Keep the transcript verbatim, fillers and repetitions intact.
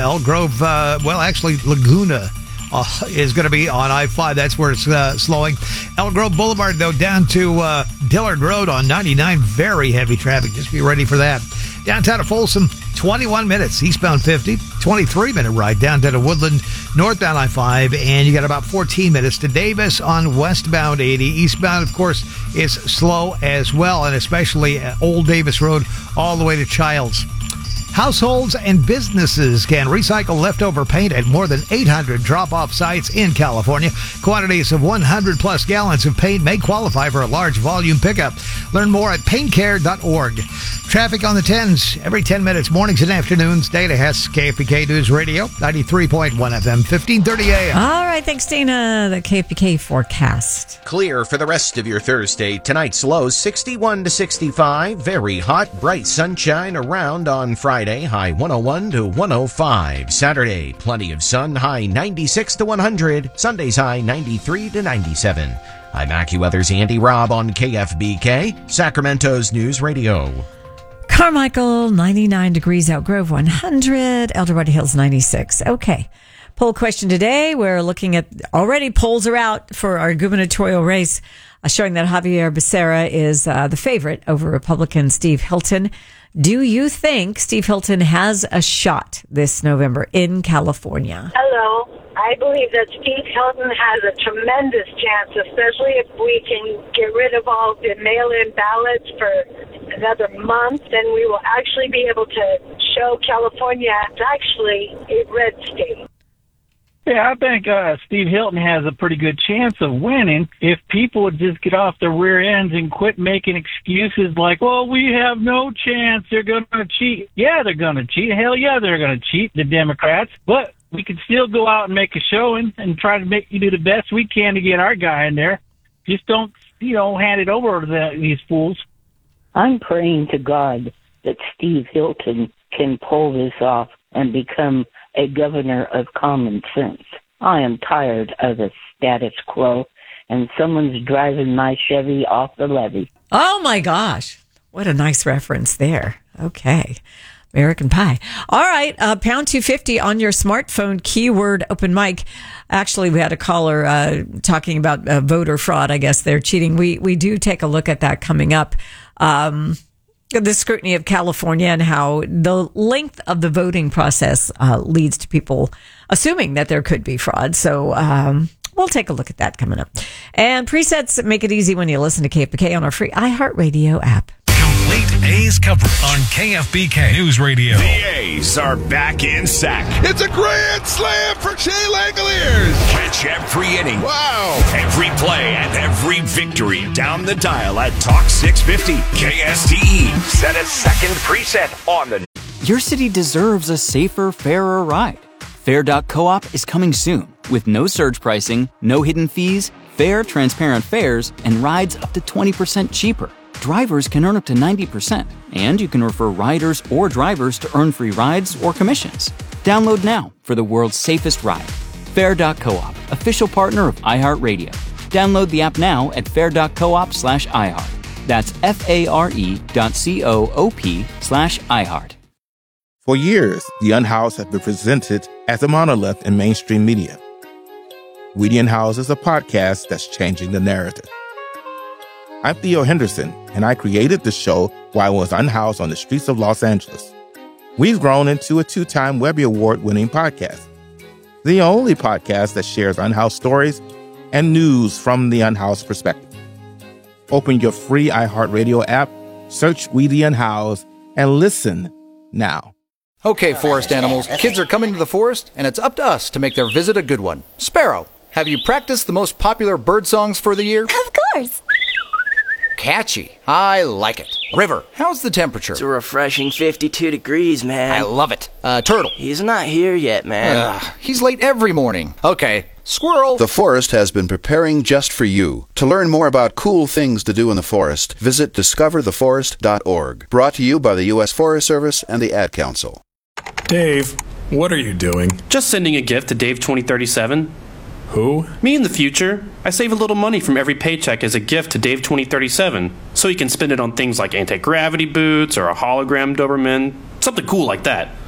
Elk Grove, uh, well, actually, Laguna uh, is going to be on I five. That's where it's uh, slowing. Elk Grove Boulevard, though, down to uh, Dillard Road on ninety-nine. Very heavy traffic. Just be ready for that. Downtown to Folsom, twenty-one minutes. Eastbound fifty, twenty-three minute ride down to Woodland, northbound I five, and you got about fourteen minutes to Davis on westbound eighty. Eastbound, of course, is slow as well, and especially Old Davis Road all the way to Childs. Households and businesses can recycle leftover paint at more than eight hundred drop-off sites in California. Quantities of one hundred plus gallons of paint may qualify for a large volume pickup. Learn more at paint care dot org. Traffic on the tens every ten minutes, mornings and afternoons. Data has K F B K News Radio, ninety-three point one F M, fifteen thirty A M. All right, thanks, Dana. The K F B K forecast. Clear for the rest of your Thursday. Tonight's low sixty-one to sixty-five. Very hot, bright sunshine around on Friday. High one oh one to one oh five. Saturday, plenty of sun. High ninety-six to one hundred. Sunday's high ninety-three to ninety-seven. I'm AccuWeather's Andy Robb on K F B K, Sacramento's News Radio. Carmichael, ninety-nine degrees. Elk Grove, one hundred. El Dorado Hills, ninety-six. Okay. Poll question today. We're looking at, already polls are out for our gubernatorial race, uh, showing that Javier Becerra is uh, the favorite over Republican Steve Hilton. Do you think Steve Hilton has a shot this November in California? Hello. I believe that Steve Hilton has a tremendous chance, especially if we can get rid of all the mail-in ballots for another month. Then we will actually be able to show California it's actually a red state. Yeah, I think uh, Steve Hilton has a pretty good chance of winning if people would just get off their rear ends and quit making excuses like, well, we have no chance, they're going to cheat. Yeah, they're going to cheat. Hell yeah, they're going to cheat, the Democrats. But we can still go out and make a showing and try to make you do the best we can to get our guy in there. Just don't, you know, hand it over to the, these fools. I'm praying to God that Steve Hilton can pull this off and become a governor of common sense. I am tired of the status quo, and someone's driving my Chevy off the levee. Oh, my gosh. What a nice reference there. Okay. American Pie. All right. Uh, pound two fifty on your smartphone, keyword open mic. Actually, we had a caller uh, talking about uh, voter fraud. I guess they're cheating. We, we do take a look at that coming up. Um, the scrutiny of California and how the length of the voting process uh, leads to people assuming that there could be fraud. So um, we'll take a look at that coming up. And presets make it easy when you listen to K F B K on our free iHeartRadio app. Complete A's coverage on K F B K News Radio. The A's are back in sack. It's a grand slam for Shea Langoliers. Catch every inning. Wow. Every play and every victory down the dial at Talk six fifty. K S T E. Set a second preset on the... Your city deserves a safer, fairer ride. Fair dot coop is coming soon with no surge pricing, no hidden fees, fair, transparent fares, and rides up to twenty percent cheaper. Drivers can earn up to ninety percent, and you can refer riders or drivers to earn free rides or commissions. Download now for the world's safest ride. Fair dot coop, official partner of iHeartRadio. Download the app now at fair dot coop slash iHeart. That's F-A-R-E dot C-O-O-P slash iHeart. For years, The Unhoused has been presented as a monolith in mainstream media. We the Unhoused is a podcast that's changing the narrative. I'm Theo Henderson, and I created the show while I was unhoused on the streets of Los Angeles. We've grown into a two-time Webby Award-winning podcast, the only podcast that shares unhoused stories and news from the unhoused perspective. Open your free iHeartRadio app, search We the Unhoused, and listen now. Okay, forest animals, kids are coming to the forest, and it's up to us to make their visit a good one. Sparrow, have you practiced the most popular bird songs for the year? Of course. Catchy. I like it. River, how's the temperature? It's a refreshing fifty-two degrees, man. I love it. Uh, Turtle. He's not here yet, man. Uh, he's late every morning. Okay. Squirrel. The forest has been preparing just for you. To learn more about cool things to do in the forest, visit discover the forest dot org. Brought to you by the U S Forest Service and the Ad Council. Dave, what are you doing? Just sending a gift to Dave twenty thirty-seven. Who? Me in the future. I save a little money from every paycheck as a gift to Dave twenty thirty-seven, so he can spend it on things like anti-gravity boots or a hologram Doberman, something cool like that.